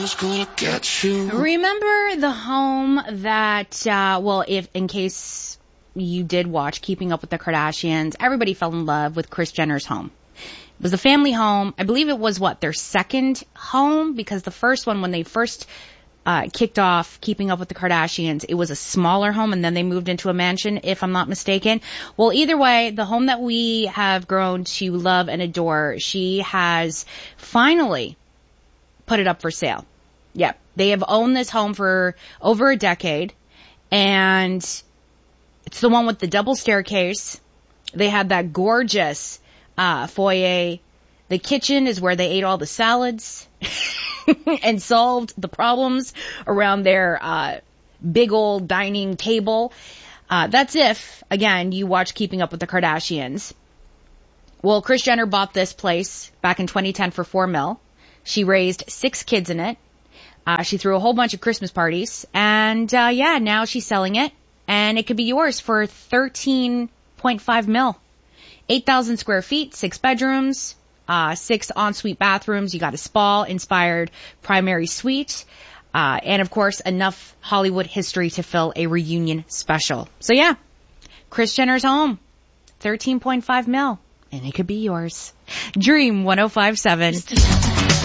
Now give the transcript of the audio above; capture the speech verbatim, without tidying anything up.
was gonna get you. Remember the home that, uh, well, if in case you did watch Keeping Up with the Kardashians, everybody fell in love with Kris Jenner's home. It was a family home. I believe it was, what, their second home? Because the first one, when they first uh kicked off Keeping Up with the Kardashians, it was a smaller home, and then they moved into a mansion, if I'm not mistaken. Well, either way, the home that we have grown to love and adore, she has finally put it up for sale. Yep. They have owned this home for over a decade, and it's the one with the double staircase. They had that gorgeous uh foyer. The kitchen is where they ate all the salads and solved the problems around their uh big old dining table. Uh that's if, again, you watch Keeping Up with the Kardashians. Well, Kris Jenner bought this place back in twenty ten for four mil. She raised six kids in it. Uh she threw a whole bunch of Christmas parties, and uh yeah, now she's selling it, and it could be yours for thirteen point five mil. eight thousand square feet, six bedrooms, uh, six ensuite bathrooms. You got a spa-inspired primary suite, uh, and of course, enough Hollywood history to fill a reunion special. So yeah, Kris Jenner's home, thirteen point five mil, and it could be yours. Dream one oh five seven.